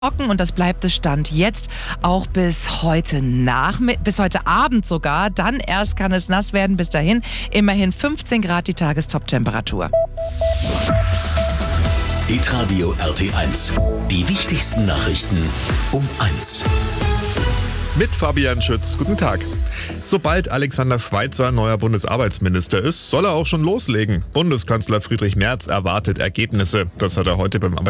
trocken und das bleibt es Stand jetzt auch bis heute Abend sogar. Dann erst kann es nass werden. Bis dahin immerhin 15 Grad die Tagestop-Temperatur. Hitradio RT1. Die wichtigsten Nachrichten um 1. Mit Fabian Schütz. Guten Tag. Sobald Alexander Schweitzer neuer Bundesarbeitsminister ist, soll er auch schon loslegen. Bundeskanzler Friedrich Merz erwartet Ergebnisse. Das hat er heute beim